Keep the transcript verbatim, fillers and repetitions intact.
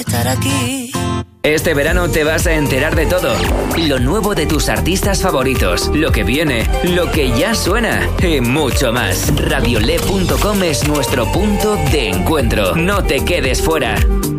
estar aquí. Este verano te vas a enterar de todo. Lo nuevo de tus artistas favoritos, lo que viene, lo que ya suena y mucho más. Radiolé punto com es nuestro punto de encuentro. No te quedes fuera.